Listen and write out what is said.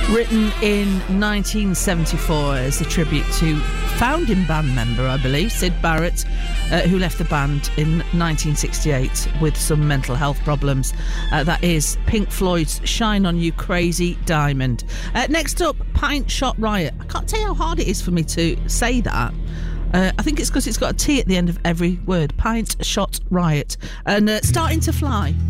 Written in 1974 as a tribute to founding band member, I believe, Syd Barrett, who left the band in 1968 with some mental health problems. That is Pink Floyd's Shine On You Crazy Diamond. Next up, Pint Shot Riot. I can't tell you how hard it is for me to say that. I think it's because it's got a T at the end of every word. Pint Shot Riot. And Starting to Fly.